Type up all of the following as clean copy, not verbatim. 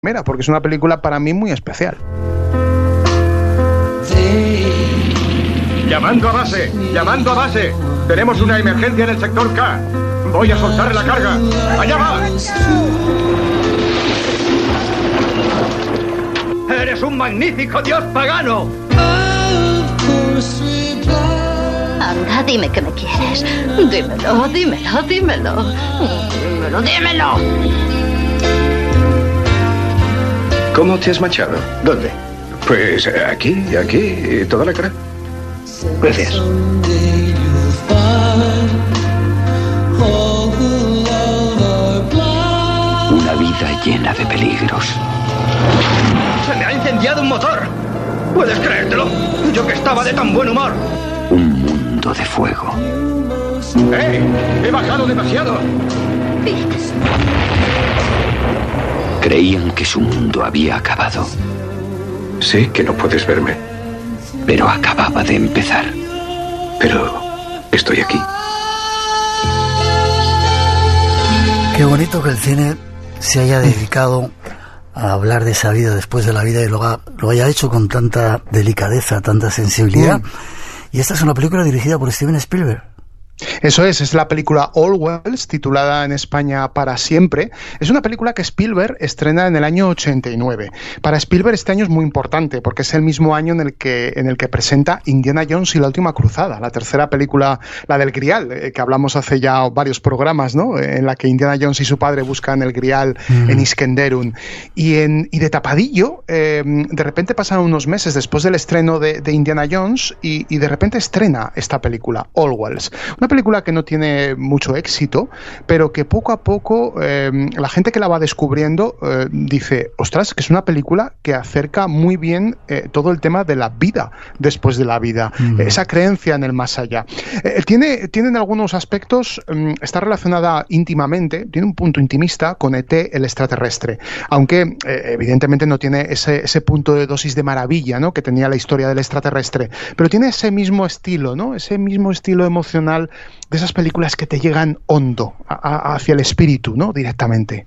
primera, porque es una película para mí muy especial. Llamando a base, llamando a base. Tenemos una emergencia en el sector K. Voy a soltar la carga. ¡Allá va! ¡Eres un magnífico dios pagano! Anda, dime que me quieres. Dímelo, dímelo, dímelo. Dímelo, dímelo. ¿Cómo te has manchado? ¿Dónde? Pues aquí, toda la cara. Gracias. Una vida llena de peligros. ¡Se me ha incendiado un motor! ¿Puedes creértelo? Yo que estaba de tan buen humor. Un mundo de fuego. ¡He bajado demasiado! Creían que su mundo había acabado. Sé que no puedes verme. Pero acababa de empezar. Pero estoy aquí. Qué bonito que el cine se haya dedicado a hablar de esa vida después de la vida y lo haya hecho con tanta delicadeza, tanta sensibilidad. Y esta es una película dirigida por Steven Spielberg. Eso es la película Always, titulada en España Para Siempre. Es una película que Spielberg estrena en el año 89. Para Spielberg este año es muy importante porque es el mismo año en el que presenta Indiana Jones y la última cruzada, la tercera película, la del Grial, que hablamos hace ya varios programas, ¿no? En la que Indiana Jones y su padre buscan el Grial en Iskenderun. Y de tapadillo, de repente pasan unos meses después del estreno de Indiana Jones y de repente estrena esta película, Always. Una película que no tiene mucho éxito, pero que poco a poco la gente que la va descubriendo dice, ostras, que es una película que acerca muy bien todo el tema de la vida después de la vida, esa creencia en el más allá. Tiene en algunos aspectos, está relacionada íntimamente, tiene un punto intimista con E.T., el extraterrestre, aunque evidentemente no tiene ese punto de dosis de maravilla, ¿no?, que tenía la historia del extraterrestre, pero tiene ese mismo estilo, ¿no?, ese mismo estilo emocional de esas películas que te llegan hondo hacia el espíritu, ¿no?, directamente.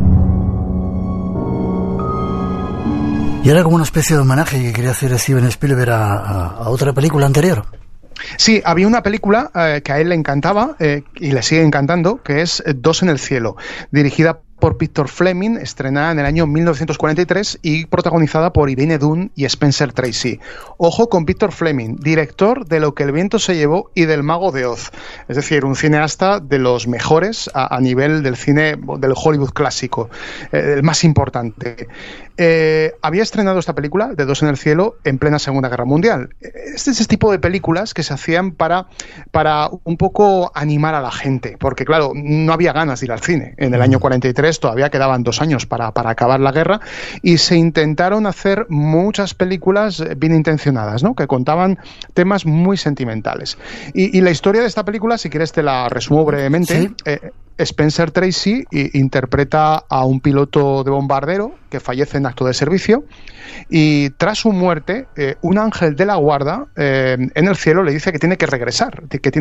Y era como una especie de homenaje que quería hacer Steven Spielberg a otra película anterior. Sí, había una película que a él le encantaba y le sigue encantando, que es Dos en el cielo, dirigida por Victor Fleming, estrenada en el año 1943 y protagonizada por Irene Dunne y Spencer Tracy. Ojo con Victor Fleming, director de Lo que el viento se llevó y del Mago de Oz, es decir, un cineasta de los mejores a nivel del cine del Hollywood clásico, el más importante. Había estrenado esta película de Dos en el cielo en plena Segunda Guerra Mundial. Este es ese tipo de películas que se hacían para un poco animar a la gente, porque claro, no había ganas de ir al cine. En el año 43 todavía quedaban 2 años para acabar la guerra y se intentaron hacer muchas películas bien intencionadas, ¿no?, que contaban temas muy sentimentales. Y la historia de esta película, si quieres te la resumo brevemente. ¿Sí? Spencer Tracy interpreta a un piloto de bombardero que fallece en acto de servicio y tras su muerte un ángel de la guarda en el cielo le dice que tiene que regresar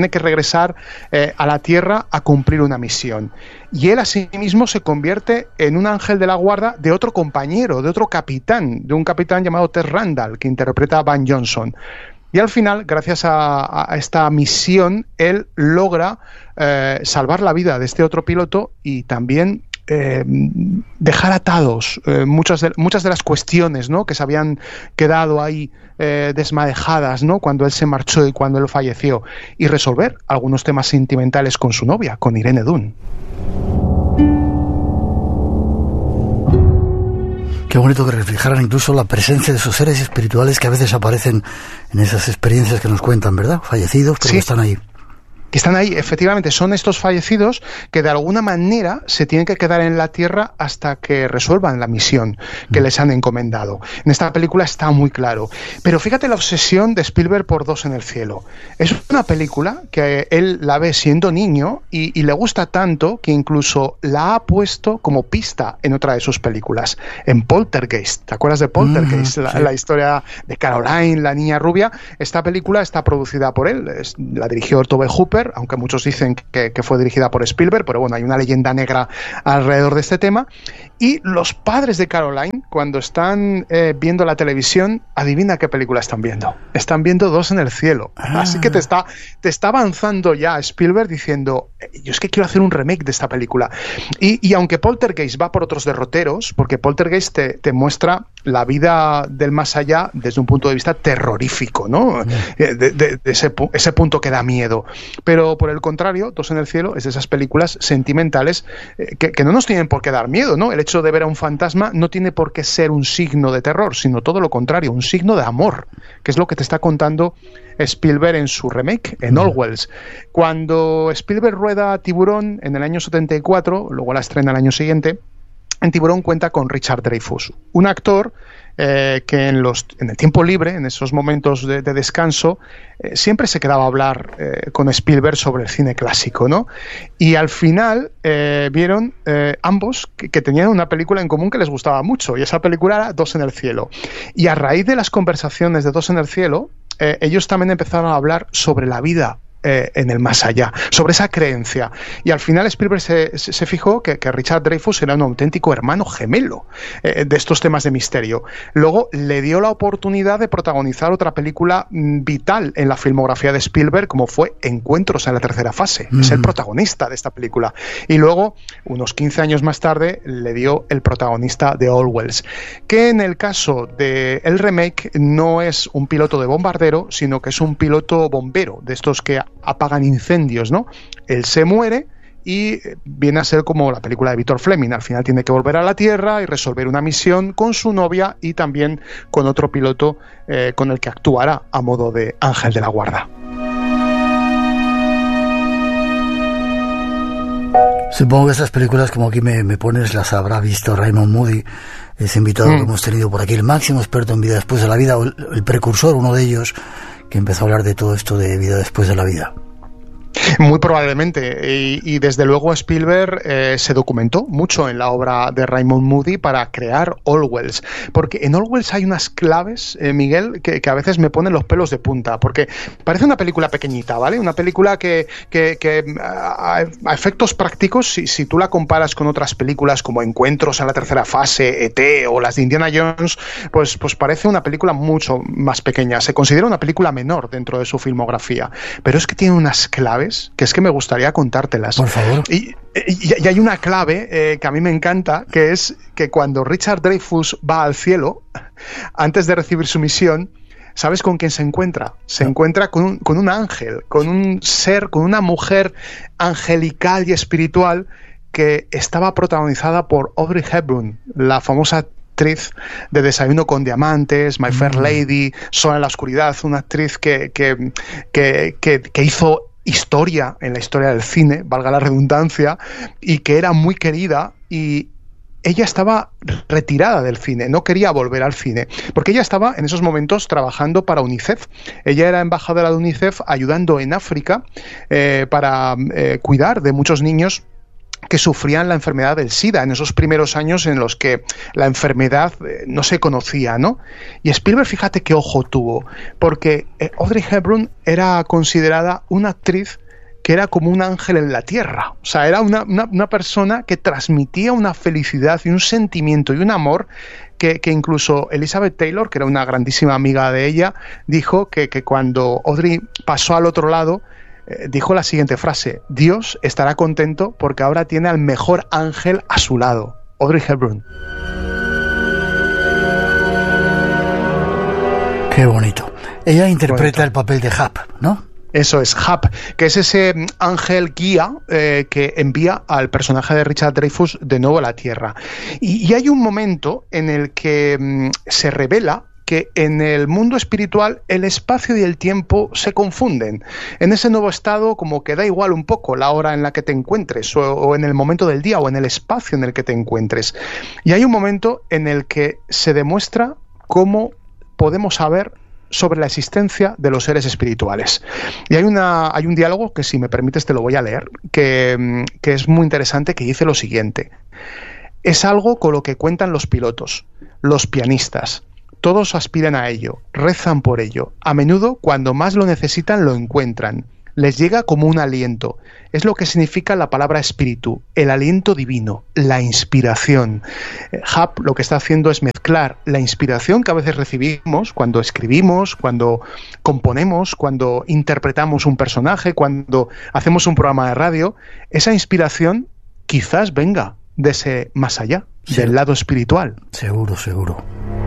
a la tierra a cumplir una misión, y él asimismo se convierte en un ángel de la guarda de otro compañero, de otro capitán, de un capitán llamado Ted Randall, que interpreta a Van Johnson. Y al final, gracias a esta misión, él logra salvar la vida de este otro piloto y también dejar atados muchas de las cuestiones, ¿no?, que se habían quedado ahí desmadejadas, ¿no?, cuando él se marchó y cuando él falleció, y resolver algunos temas sentimentales con su novia, con Irene Dunne. Qué bonito que reflejaran incluso la presencia de esos seres espirituales que a veces aparecen en esas experiencias que nos cuentan, ¿verdad? Fallecidos, pero sí, que están ahí. Que están ahí, efectivamente, son estos fallecidos que de alguna manera se tienen que quedar en la tierra hasta que resuelvan la misión que les han encomendado. En esta película está muy claro. Pero fíjate la obsesión de Spielberg por Dos en el cielo. Es una película que él la ve siendo niño y le gusta tanto que incluso la ha puesto como pista en otra de sus películas, en Poltergeist. ¿Te acuerdas de Poltergeist? Sí. La historia de Caroline, la niña rubia. Esta película está producida por él, la dirigió Tobe Hooper Spielberg, aunque muchos dicen que fue dirigida por Spielberg, pero bueno, hay una leyenda negra alrededor de este tema. Y los padres de Caroline, cuando están viendo la televisión, adivina qué película están viendo. Están viendo Dos en el cielo. Así que te está avanzando ya Spielberg diciendo, yo es que quiero hacer un remake de esta película. Y aunque Poltergeist va por otros derroteros, porque Poltergeist te muestra la vida del más allá desde un punto de vista terrorífico, ¿no? De ese punto que da miedo. Pero por el contrario, Dos en el cielo es de esas películas sentimentales que no nos tienen por qué dar miedo, ¿no? El hecho de ver a un fantasma no tiene por qué ser un signo de terror, sino todo lo contrario, un signo de amor, que es lo que te está contando Spielberg en su remake, en Orwells. Cuando Spielberg rueda Tiburón en el año 74, luego la estrena el año siguiente, en Tiburón cuenta con Richard Dreyfuss, un actor que en el tiempo libre, en esos momentos de descanso, siempre se quedaba a hablar con Spielberg sobre el cine clásico, ¿no? Y al final vieron ambos que tenían una película en común que les gustaba mucho, y esa película era Dos en el cielo. Y a raíz de las conversaciones de Dos en el cielo, ellos también empezaron a hablar sobre la vida en el más allá, sobre esa creencia. Y al final Spielberg se fijó que Richard Dreyfuss era un auténtico hermano gemelo de estos temas de misterio. Luego le dio la oportunidad de protagonizar otra película vital en la filmografía de Spielberg, como fue Encuentros en la tercera fase. Es el protagonista de esta película. Y luego, unos 15 años más tarde, le dio el protagonista de Orwells, que en el caso del remake no es un piloto de bombardero, sino que es un piloto bombero, de estos que apagan incendios, ¿no? Él se muere y viene a ser como la película de Victor Fleming. Al final tiene que volver a la Tierra y resolver una misión con su novia y también con otro piloto con el que actuará a modo de ángel de la guarda. Supongo que estas películas, como aquí me pones, las habrá visto Raymond Moody, ese invitado que hemos tenido por aquí, el máximo experto en vida después de la vida, o el precursor, uno de ellos, que empezó a hablar de todo esto de vida después de la vida. Muy probablemente, y desde luego Spielberg se documentó mucho en la obra de Raymond Moody para crear Orwells, porque en Orwells hay unas claves, Miguel, que a veces me ponen los pelos de punta, porque parece una película pequeñita, ¿vale? Una película que a efectos prácticos, si tú la comparas con otras películas como Encuentros en la tercera fase, E.T. o las de Indiana Jones, pues parece una película mucho más pequeña. Se considera una película menor dentro de su filmografía, pero es que tiene unas claves que es que me gustaría contártelas. Por favor. Y hay una clave que a mí me encanta, que es que cuando Richard Dreyfuss va al cielo, antes de recibir su misión, ¿sabes con quién se encuentra? Se encuentra con un ángel, con un ser, con una mujer angelical y espiritual que estaba protagonizada por Audrey Hepburn, la famosa actriz de Desayuno con Diamantes, My Fair Lady, Sola en la oscuridad, una actriz que hizo historia en la historia del cine, valga la redundancia, y que era muy querida, y ella estaba retirada del cine, no quería volver al cine, porque ella estaba en esos momentos trabajando para UNICEF. Ella era embajadora de UNICEF ayudando en África para cuidar de muchos niños que sufrían la enfermedad del SIDA en esos primeros años en los que la enfermedad no se conocía, ¿no? Y Spielberg, fíjate qué ojo tuvo, porque Audrey Hepburn era considerada una actriz que era como un ángel en la tierra. O sea, era una persona que transmitía una felicidad y un sentimiento y un amor que incluso Elizabeth Taylor, que era una grandísima amiga de ella, dijo que cuando Audrey pasó al otro lado, dijo la siguiente frase: Dios estará contento porque ahora tiene al mejor ángel a su lado. Audrey Hepburn. Qué bonito. Ella interpreta el papel de Hap, ¿no? Eso es, Hap, que es ese ángel guía que envía al personaje de Richard Dreyfuss de nuevo a la Tierra. Y hay un momento en el que se revela que en el mundo espiritual el espacio y el tiempo se confunden. En ese nuevo estado como que da igual un poco la hora en la que te encuentres o en el momento del día o en el espacio en el que te encuentres. Y hay un momento en el que se demuestra cómo podemos saber sobre la existencia de los seres espirituales. Y hay un diálogo que, si me permites, te lo voy a leer, que es muy interesante, que dice lo siguiente: es algo con lo que cuentan los pilotos, los pianistas. Todos aspiran a ello, rezan por ello. A menudo, cuando más lo necesitan, lo encuentran. les llega como un aliento. Es lo que significa la palabra espíritu, el aliento divino, la inspiración. Hap lo que está haciendo es mezclar la inspiración que a veces recibimos cuando escribimos, cuando componemos, cuando interpretamos un personaje, cuando hacemos un programa de radio. Esa inspiración quizás venga de ese más allá, sí, del lado espiritual. Seguro, seguro.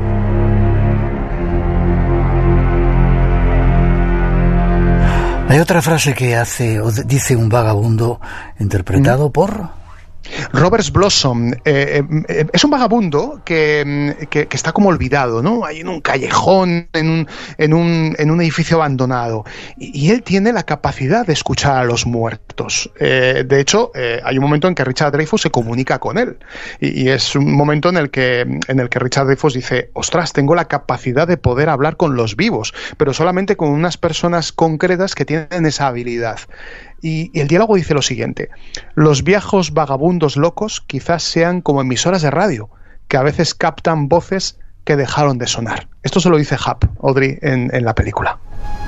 Hay otra frase que hace o dice un vagabundo interpretado por Robert Blossom. Es un vagabundo que está como olvidado, ¿no? Ahí en un callejón, en un edificio abandonado. Y él tiene la capacidad de escuchar a los muertos. De hecho, hay un momento en que Richard Dreyfuss se comunica con él. Y es un momento en el que Richard Dreyfuss dice: ostras, tengo la capacidad de poder hablar con los vivos, pero solamente con unas personas concretas que tienen esa habilidad. Y el diálogo dice lo siguiente: los viejos vagabundos locos quizás sean como emisoras de radio, que a veces captan voces que dejaron de sonar. Esto se lo dice Hap, Audrey, en la película.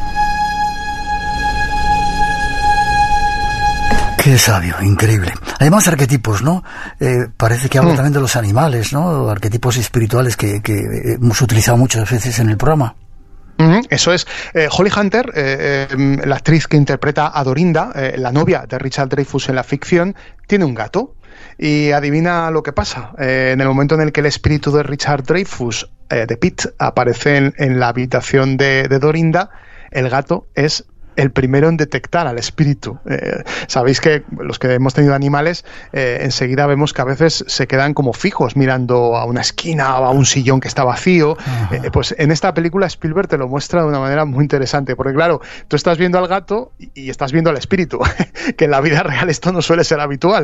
Qué sabio, increíble. Además, arquetipos, ¿no? Parece que habla también de los animales, ¿no? Arquetipos espirituales que hemos utilizado muchas veces en el programa. Eso es. Holly Hunter, la actriz que interpreta a Dorinda, la novia de Richard Dreyfuss en la ficción, tiene un gato. Y adivina lo que pasa. En el momento en el que el espíritu de Richard Dreyfuss, de Pete, aparece en la habitación de Dorinda, el gato es el primero en detectar al espíritu. Sabéis que los que hemos tenido animales, enseguida vemos que a veces se quedan como fijos mirando a una esquina o a un sillón que está vacío. Pues en esta película Spielberg te lo muestra de una manera muy interesante, porque claro, tú estás viendo al gato y estás viendo al espíritu, que en la vida real esto no suele ser habitual.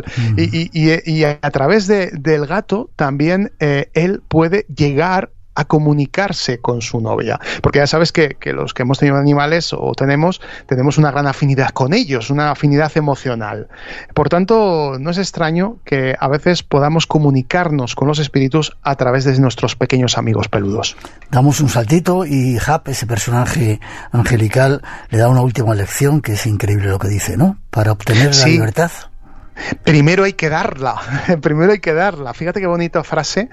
Y a través del gato también él puede llegar a comunicarse con su novia, porque ya sabes que los que hemos tenido animales o tenemos una gran afinidad con ellos, una afinidad emocional. Por tanto, no es extraño que a veces podamos comunicarnos con los espíritus a través de nuestros pequeños amigos peludos. Damos un saltito y Hap, ese personaje angelical, le da una última lección que es increíble lo que dice, ¿no? Para obtener la libertad. Primero hay que darla. Fíjate qué bonita frase.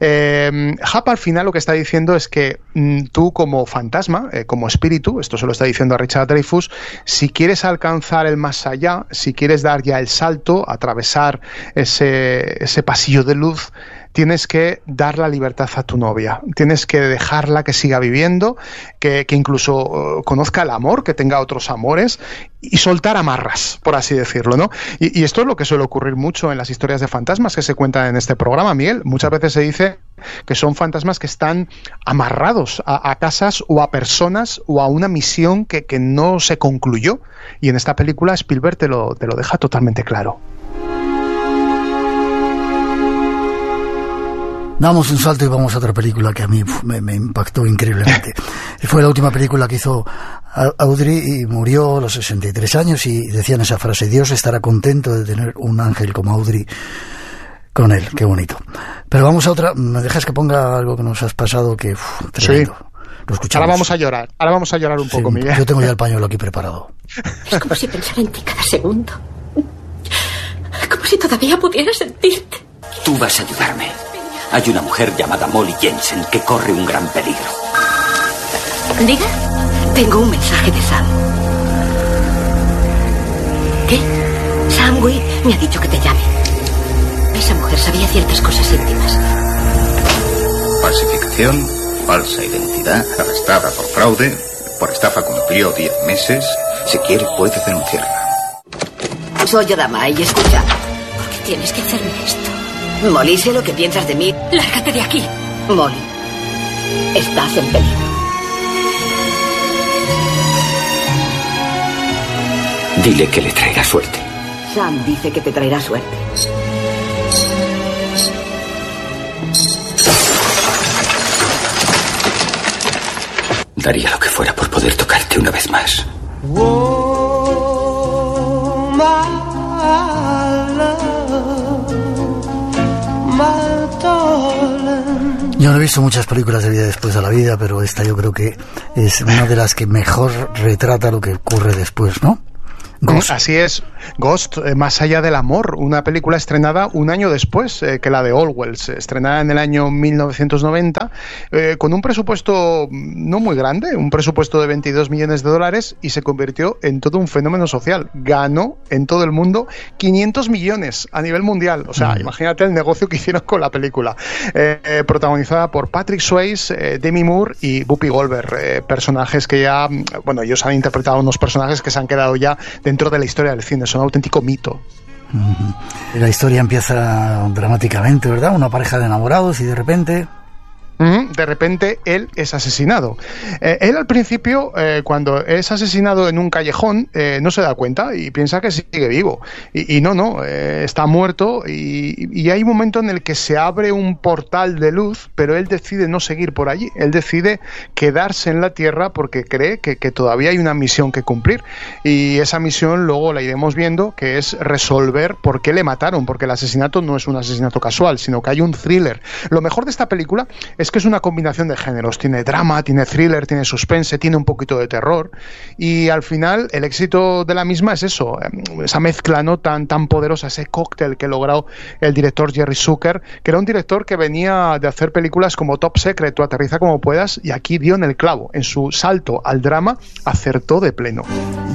Hap al final lo que está diciendo es que tú como fantasma, como espíritu, esto se lo está diciendo a Richard Dreyfuss, si quieres alcanzar el más allá, si quieres dar ya el salto, atravesar ese pasillo de luz, tienes que dar la libertad a tu novia, tienes que dejarla que siga viviendo, que incluso conozca el amor, que tenga otros amores y soltar amarras, por así decirlo, ¿no? Y esto es lo que suele ocurrir mucho en las historias de fantasmas que se cuentan en este programa, Miguel. Muchas veces se dice que son fantasmas que están amarrados a casas o a personas o a una misión que no se concluyó. Y en esta película Spielberg te lo deja totalmente claro. Damos un salto y vamos a otra película que a mí me impactó increíblemente. Fue la última película que hizo Audrey y murió a los 63 años y decían esa frase: Dios estará contento de tener un ángel como Audrey con él. Qué bonito. Pero vamos a otra. ¿Me dejas que ponga algo que nos has pasado? Que tremendo. Sí. Lo escuchamos. Ahora vamos a llorar un poco, Miguel. Yo tengo ya el pañuelo aquí preparado. Es como si pensara en ti cada segundo. Como si todavía pudiera sentirte. Tú vas a ayudarme. Hay una mujer llamada Molly Jensen que corre un gran peligro. ¿Diga? Tengo un mensaje de Sam. ¿Qué? Sam Wade me ha dicho que te llame. Esa mujer sabía ciertas cosas íntimas. Falsificación, falsa identidad, arrestada por fraude, por estafa cumplió 10 meses. Si quiere puede denunciarla. Soy Odama y escucha. ¿Por qué tienes que hacerme esto? Molly, sé lo que piensas de mí. Lárgate de aquí. Molly, estás en peligro. Dile que le traerá suerte. Sam dice que te traerá suerte. Daría lo que fuera por poder tocarte una vez más. Yo no he visto muchas películas de vida después de la vida, pero esta yo creo que es una de las que mejor retrata lo que ocurre después, ¿no? Ghost. Así es, Ghost, Más allá del amor, una película estrenada un año después que la de Orwell, estrenada en el año 1990, con un presupuesto no muy grande, un presupuesto de $22 millones, y se convirtió en todo un fenómeno social. Ganó en todo el mundo 500 millones a nivel mundial. O sea, imagínate el negocio que hicieron con la película. Protagonizada por Patrick Swayze, Demi Moore y Whoopi Goldberg, personajes que ya, bueno, ellos han interpretado unos personajes que se han quedado ya dentro de la historia del cine, son un auténtico mito. La historia empieza dramáticamente, ¿verdad? Una pareja de enamorados y de repente él es asesinado. Él al principio, cuando es asesinado en un callejón, no se da cuenta y piensa que sigue vivo. Y no, está muerto y hay un momento en el que se abre un portal de luz, pero él decide no seguir por allí. Él decide quedarse en la Tierra porque cree que todavía hay una misión que cumplir. Y esa misión luego la iremos viendo, que es resolver por qué le mataron, porque el asesinato no es un asesinato casual, sino que hay un thriller. Lo mejor de esta película es que es una combinación de géneros, tiene drama, tiene thriller, tiene suspense, tiene un poquito de terror, y al final el éxito de la misma es eso, esa mezcla no tan poderosa, ese cóctel que ha logrado el director Jerry Zucker, que era un director que venía de hacer películas como Top Secret o Aterriza como puedas, y aquí dio en el clavo, en su salto al drama acertó de pleno.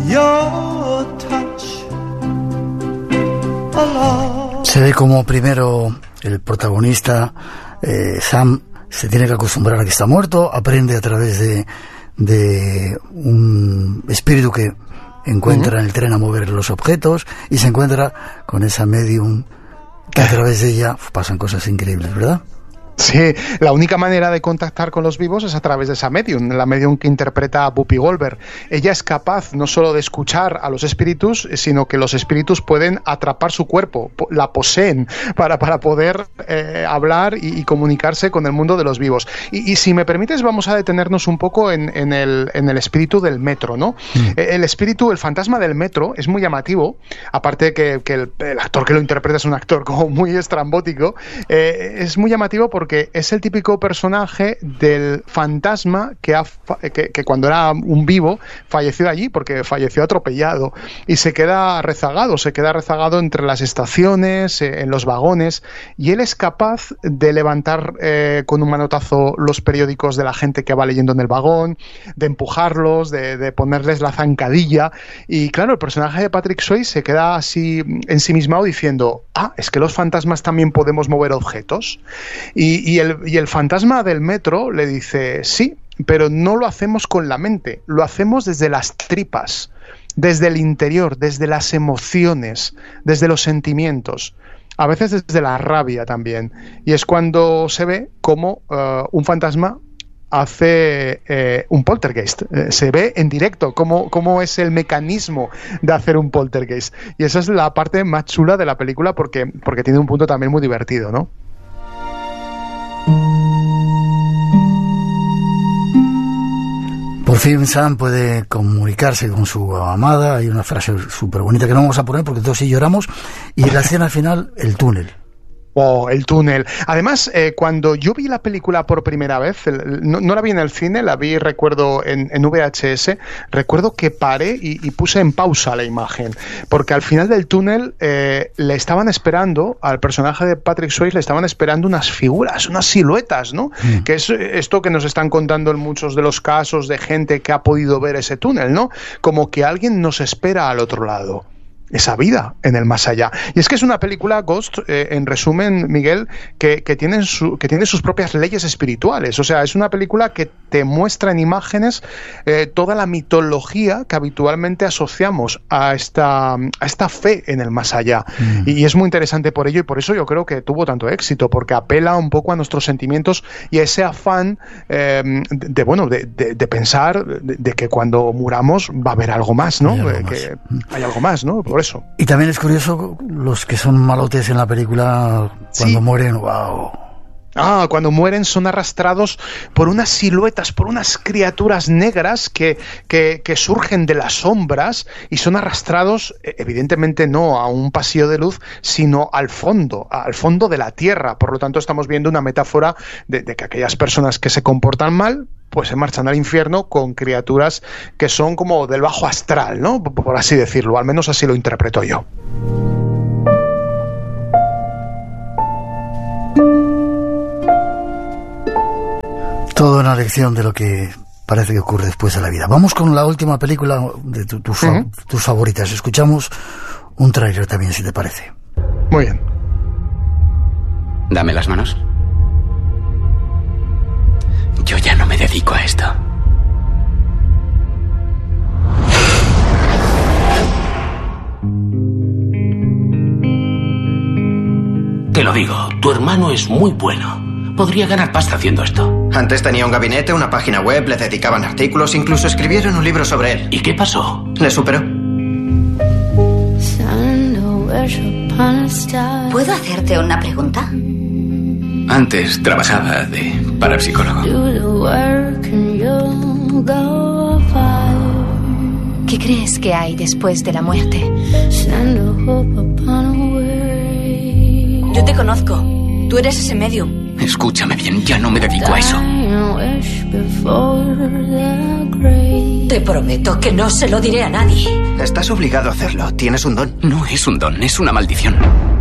Se ve como primero el protagonista, Sam, se tiene que acostumbrar a que está muerto, aprende a través de un espíritu que encuentra en el tren a mover los objetos, y se encuentra con esa medium que a través de ella pasan cosas increíbles, ¿verdad? Sí, la única manera de contactar con los vivos es a través de esa medium, la medium que interpreta a Whoopi Goldberg. Ella es capaz no solo de escuchar a los espíritus, sino que los espíritus pueden atrapar su cuerpo, la poseen para poder hablar y comunicarse con el mundo de los vivos. Y si me permites, vamos a detenernos un poco en el espíritu del metro, ¿no? El espíritu, el fantasma del metro es muy llamativo, aparte que el actor que lo interpreta es un actor como muy estrambótico, es muy llamativo porque es el típico personaje del fantasma que cuando era un vivo falleció allí porque falleció atropellado y se queda rezagado entre las estaciones, en los vagones, y él es capaz de levantar con un manotazo los periódicos de la gente que va leyendo en el vagón, de empujarlos, de ponerles la zancadilla, y claro, el personaje de Patrick Swayze se queda así ensimismado diciendo, es que los fantasmas también podemos mover objetos. Y el fantasma del metro le dice, sí, pero no lo hacemos con la mente, lo hacemos desde las tripas, desde el interior, desde las emociones, desde los sentimientos, a veces desde la rabia también. Y es cuando se ve cómo un fantasma hace un poltergeist, se ve en directo cómo es el mecanismo de hacer un poltergeist, y esa es la parte más chula de la película porque tiene un punto también muy divertido, ¿no? Por fin Sam puede comunicarse con su amada. Hay una frase súper bonita que no vamos a poner porque todos sí lloramos, y la escena final, el túnel. El túnel. Además, cuando yo vi la película por primera vez, no la vi en el cine, la vi, recuerdo, en VHS, recuerdo que paré y puse en pausa la imagen, porque al final del túnel le estaban esperando, al personaje de Patrick Swayze le estaban esperando unas figuras, unas siluetas, ¿no? Que es esto que nos están contando en muchos de los casos de gente que ha podido ver ese túnel, ¿no? Como que alguien nos espera al otro lado. Esa vida en el más allá. Y es que es una película, Ghost, en resumen, Miguel, que tiene sus propias leyes espirituales. O sea, es una película que te muestra en imágenes toda la mitología que habitualmente asociamos a esta fe en el más allá. Y es muy interesante por ello, y por eso yo creo que tuvo tanto éxito, porque apela un poco a nuestros sentimientos y a ese afán de pensar de que cuando muramos va a haber algo más, ¿no? Hay algo más, ¿no? Por eso. Y también es curioso los que son malotes en la película cuando mueren, wow. Cuando mueren son arrastrados por unas siluetas, por unas criaturas negras que surgen de las sombras y son arrastrados, evidentemente no a un pasillo de luz, sino al fondo de la tierra. Por lo tanto, estamos viendo una metáfora de que aquellas personas que se comportan mal pues se marchan al infierno con criaturas que son como del bajo astral, ¿no? Por así decirlo, al menos así lo interpreto yo. Toda una lección de lo que parece que ocurre después de la vida. Vamos con la última película de tus favoritas. Escuchamos un tráiler también, si te parece. Muy bien. Dame las manos. Yo ya no me dedico a esto. Te lo digo, tu hermano es muy bueno. Podría ganar pasta haciendo esto. Antes tenía un gabinete, una página web, le dedicaban artículos, incluso escribieron un libro sobre él. ¿Y qué pasó? Le superó. ¿Puedo hacerte una pregunta? Antes trabajaba de parapsicólogo. ¿Qué crees que hay después de la muerte? Yo te conozco. Tú eres ese medium. Escúchame bien, ya no me dedico a eso. Te prometo que no se lo diré a nadie. Estás obligado a hacerlo. Tienes un don. No es un don, es una maldición.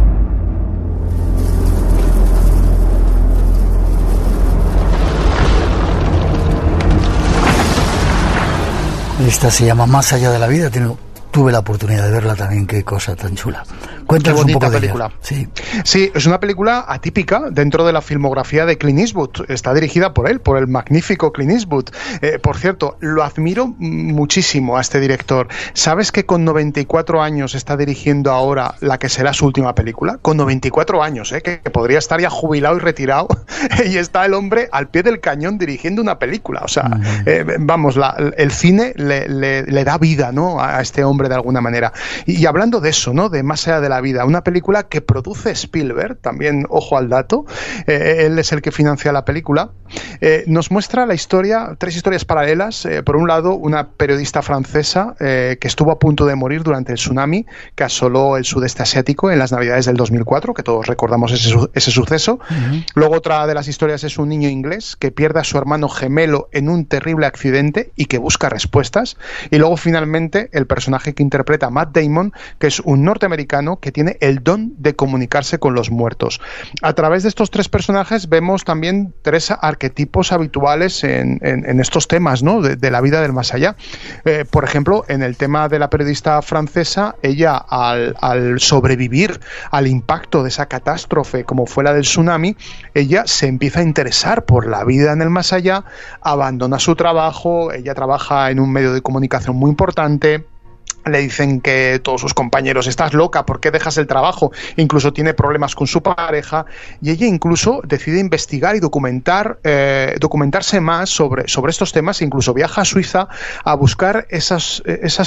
Esta se llama Más allá de la vida. Tuve la oportunidad de verla también, qué cosa tan chula. Cuéntanos un poco de película. Sí, es una película atípica dentro de la filmografía de Clint Eastwood. Está dirigida por él, por el magnífico Clint Eastwood. Por cierto, lo admiro muchísimo a este director. ¿Sabes que con 94 años está dirigiendo ahora la que será su última película? Con 94 años, que podría estar ya jubilado y retirado, y está el hombre al pie del cañón dirigiendo una película. O sea, vamos, el cine le da vida, ¿no?, a este hombre de alguna manera. Y hablando de eso, ¿no?, de Más allá de la vida, una película que produce Spielberg, también ojo al dato, él es el que financia la película, nos muestra la historia, 3 historias paralelas. Por un lado, una periodista francesa que estuvo a punto de morir durante el tsunami que asoló el sudeste asiático en las navidades del 2004, que todos recordamos ese suceso. Luego otra de las historias es un niño inglés que pierde a su hermano gemelo en un terrible accidente y que busca respuestas. Y luego finalmente el personaje que interpreta Matt Damon, que es un norteamericano que tiene el don de comunicarse con los muertos. A través de estos 3 personajes vemos también 3 arquetipos habituales en estos temas, ¿no?, de la vida del más allá. Por ejemplo, en el tema de la periodista francesa, ella al sobrevivir al impacto de esa catástrofe como fue la del tsunami, ella se empieza a interesar por la vida en el más allá, abandona su trabajo, ella trabaja en un medio de comunicación muy importante. Le dicen que todos sus compañeros, estás loca, ¿por qué dejas el trabajo? Incluso tiene problemas con su pareja, y ella incluso decide investigar y documentarse más sobre estos temas. Incluso viaja a Suiza a buscar esos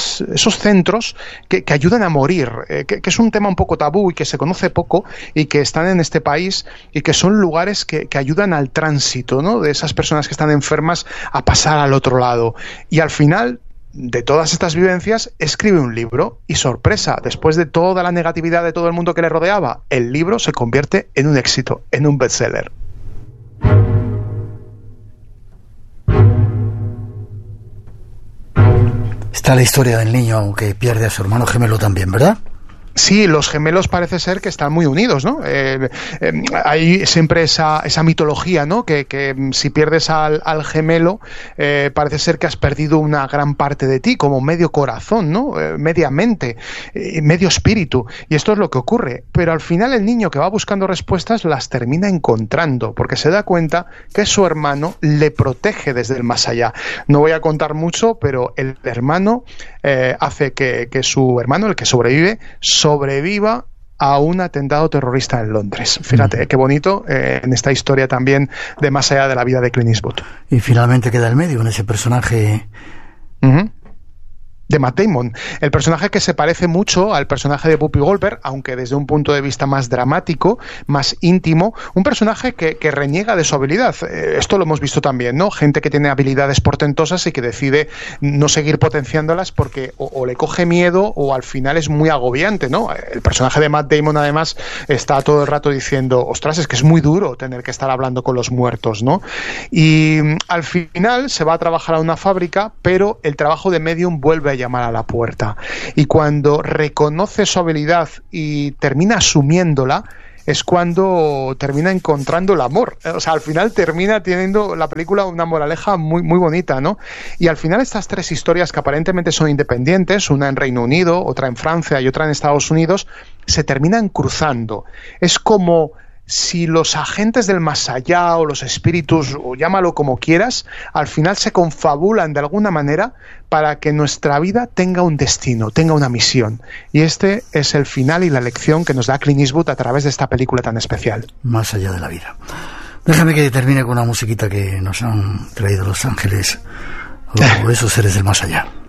centros que ayudan a morir, que es un tema un poco tabú y que se conoce poco y que están en este país y que son lugares que ayudan al tránsito, ¿no?, de esas personas que están enfermas a pasar al otro lado. Y al final de todas estas vivencias escribe un libro y, sorpresa, después de toda la negatividad de todo el mundo que le rodeaba, el libro se convierte en un éxito, en un bestseller. Está la historia del niño que pierde a su hermano gemelo también, ¿verdad? Sí, los gemelos parece ser que están muy unidos, ¿no? Hay siempre esa mitología, ¿no?, que si pierdes al gemelo, parece ser que has perdido una gran parte de ti, como medio corazón, ¿no?, media mente, medio espíritu. Y esto es lo que ocurre. Pero al final el niño que va buscando respuestas las termina encontrando, porque se da cuenta que su hermano le protege desde el más allá. No voy a contar mucho, pero el hermano hace que su hermano, el que sobreviva a un atentado terrorista en Londres. Fíjate, qué bonito en esta historia también de Más allá de la vida de Clint Eastwood. Y finalmente queda el medio en ese personaje Matt Damon. El personaje que se parece mucho al personaje de Whoopi Goldberg, aunque desde un punto de vista más dramático, más íntimo, un personaje que reniega de su habilidad. Esto lo hemos visto también, ¿no? Gente que tiene habilidades portentosas y que decide no seguir potenciándolas porque o le coge miedo o al final es muy agobiante, ¿no? El personaje de Matt Damon además está todo el rato diciendo, ostras, es que es muy duro tener que estar hablando con los muertos, ¿no? Y al final se va a trabajar a una fábrica, pero el trabajo de medium vuelve a llamar a la puerta. Y cuando reconoce su habilidad y termina asumiéndola, es cuando termina encontrando el amor. O sea, al final termina teniendo la película una moraleja muy, muy bonita, ¿no? Y al final estas tres historias que aparentemente son independientes, una en Reino Unido, otra en Francia y otra en Estados Unidos, se terminan cruzando. Es como si los agentes del más allá o los espíritus, o llámalo como quieras, al final se confabulan de alguna manera para que nuestra vida tenga un destino, tenga una misión. Y este es el final y la lección que nos da Clint Eastwood a través de esta película tan especial. Más allá de la vida. Déjame que termine con una musiquita que nos han traído Los Ángeles o esos seres del más allá.